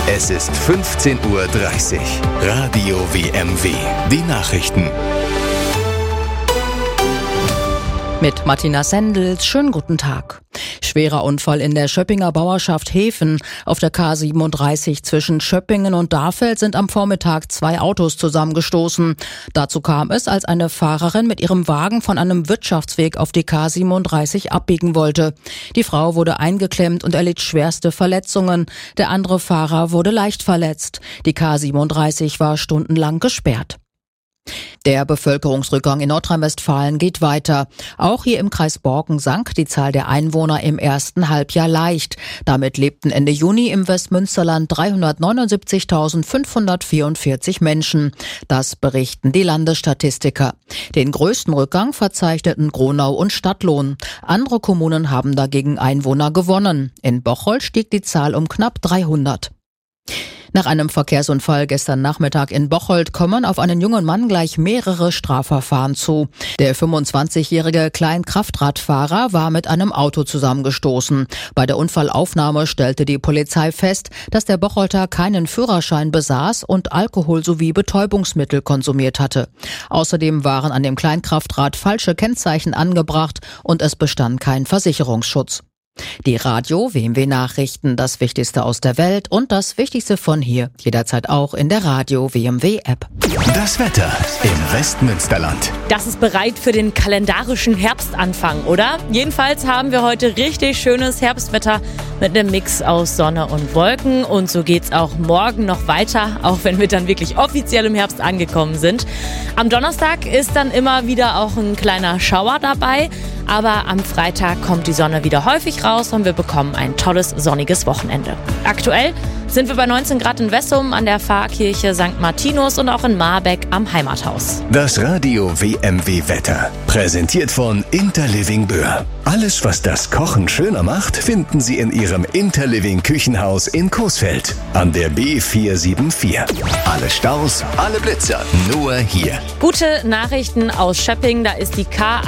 Es ist 15:30 Uhr. Radio WMW. Die Nachrichten. Mit Martina Sendels, schönen guten Tag. Schwerer Unfall in der Schöppinger Bauerschaft Hefen. Auf der K37 zwischen Schöppingen und Dahfeld sind am Vormittag 2 Autos zusammengestoßen. Dazu kam es, als eine Fahrerin mit ihrem Wagen von einem Wirtschaftsweg auf die K37 abbiegen wollte. Die Frau wurde eingeklemmt und erlitt schwerste Verletzungen. Der andere Fahrer wurde leicht verletzt. Die K37 war stundenlang gesperrt. Der Bevölkerungsrückgang in Nordrhein-Westfalen geht weiter. Auch hier im Kreis Borken sank die Zahl der Einwohner im ersten Halbjahr leicht. Damit lebten Ende Juni im Westmünsterland 379.544 Menschen. Das berichten die Landesstatistiker. Den größten Rückgang verzeichneten Gronau und Stadtlohn. Andere Kommunen haben dagegen Einwohner gewonnen. In Bocholt stieg die Zahl um knapp 300. Nach einem Verkehrsunfall gestern Nachmittag in Bocholt kommen auf einen jungen Mann gleich mehrere Strafverfahren zu. Der 25-jährige Kleinkraftradfahrer war mit einem Auto zusammengestoßen. Bei der Unfallaufnahme stellte die Polizei fest, dass der Bocholter keinen Führerschein besaß und Alkohol sowie Betäubungsmittel konsumiert hatte. Außerdem waren an dem Kleinkraftrad falsche Kennzeichen angebracht und es bestand kein Versicherungsschutz. Die Radio WMW Nachrichten, das Wichtigste aus der Welt und das Wichtigste von hier, jederzeit auch in der Radio WMW App. Das Wetter im Westmünsterland. Das ist bereit für den kalendarischen Herbstanfang, oder? Jedenfalls haben wir heute richtig schönes Herbstwetter mit einem Mix aus Sonne und Wolken. Und so geht's auch morgen noch weiter, auch wenn wir dann wirklich offiziell im Herbst angekommen sind. Am Donnerstag ist dann immer wieder auch ein kleiner Schauer dabei. Aber am Freitag kommt die Sonne wieder häufig raus und wir bekommen ein tolles sonniges Wochenende. Aktuell sind wir bei 19 Grad in Wessum an der Pfarrkirche St. Martinus und auch in Marbeck am Heimathaus. Das Radio WMW Wetter. Präsentiert von Interliving Böhr. Alles, was das Kochen schöner macht, finden Sie in Ihrem Interliving Küchenhaus in Coesfeld an der B474. Alle Staus, alle Blitzer, nur hier. Gute Nachrichten aus Schöpping. Da ist die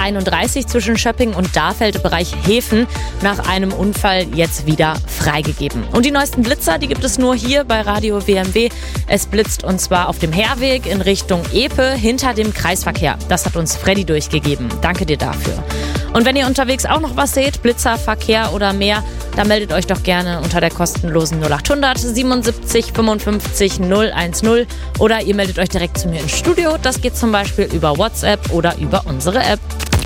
K31 zwischen Schöpping und Dahfeld im Bereich Hefen nach einem Unfall jetzt wieder freigegeben. Und die neuesten Blitzer, die gibt es nur hier bei Radio WMW. Es blitzt und zwar auf dem Herweg in Richtung Epe hinter dem Kreisverkehr. Das hat uns Freddy durchgegeben. Danke dir dafür. Und wenn ihr unterwegs auch noch was seht, Blitzer, Verkehr oder mehr, dann meldet euch doch gerne unter der kostenlosen 0800 77 55 010 oder ihr meldet euch direkt zu mir ins Studio. Das geht zum Beispiel über WhatsApp oder über unsere App.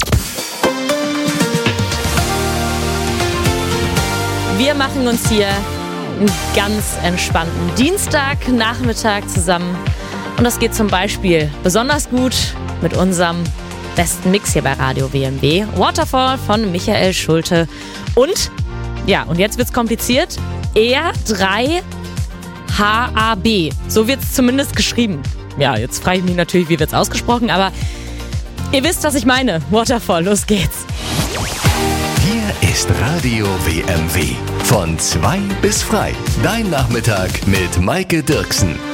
Wir machen uns hier einen ganz entspannten Dienstagnachmittag zusammen. Und das geht zum Beispiel besonders gut mit unserem besten Mix hier bei Radio WMW. Waterfall von Michael Schulte. Und jetzt wird's kompliziert. R3HAB. So wird's zumindest geschrieben. Ja, jetzt frage ich mich natürlich, wie wird's ausgesprochen, aber ihr wisst, was ich meine. Waterfall, los geht's. Hier ist Radio WMW. Von 2 bis frei. Dein Nachmittag mit Maike Dirksen.